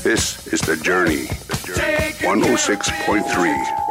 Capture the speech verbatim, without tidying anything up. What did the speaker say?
This is The Journey, one oh six point three.